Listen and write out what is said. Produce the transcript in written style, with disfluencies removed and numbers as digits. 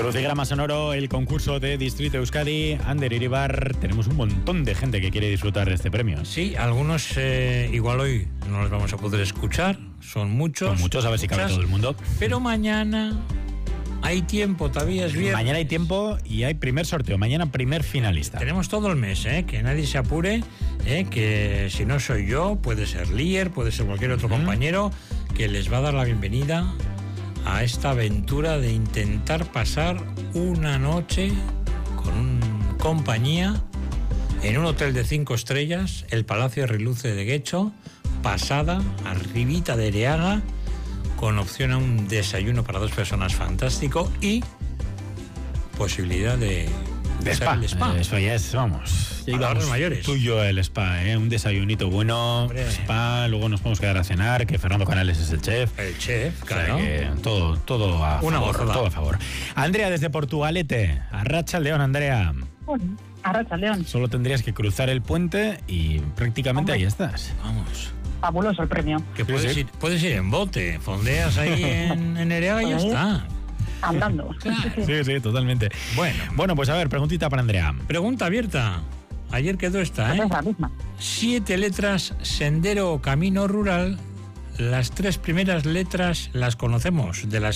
Crucigrama sonoro, el concurso de Distrito Euskadi. Ander Iribar, tenemos un montón de gente que quiere disfrutar de este premio. Sí, algunos igual hoy no los vamos a poder escuchar, son muchos. Son muchos, a ver si cabe todo el mundo. Pero mañana hay tiempo, todavía es viernes. Mañana hay tiempo y hay primer sorteo, mañana primer finalista. Tenemos todo el mes, que nadie se apure, que si no soy yo, puede ser Lier, puede ser cualquier otro compañero que les va a dar la bienvenida a esta aventura de intentar pasar una noche con compañía en un hotel de 5 estrellas, el Palacio Riluce de Guecho, pasada, arribita de Ereaga, con opción a un desayuno para 2 personas fantástico y posibilidad de spa. El spa. Eso ya es, vamos. Palabras mayores. Tuyo el spa, un desayunito bueno, Hombre. spa, luego nos podemos quedar a cenar, que Fernando Canales es el chef. El chef, O sea claro. que todo a Una favor, gozada. todo a favor. Andrea desde Portugalete, Arratsaldeon, Andrea. Arratsaldeon. Solo tendrías que cruzar el puente y prácticamente ahí estás. Vamos. Fabuloso el premio. Que Sí, puedes, sí. puedes ir en bote, fondeas ahí en Ereaga y ya Ahí. está. Andando. Sí, totalmente. Bueno, pues a ver, preguntita para Andrea. Pregunta abierta. Ayer quedó esta, Pues es la misma. 7 letras, sendero o camino rural. Las 3 primeras letras las conocemos. De las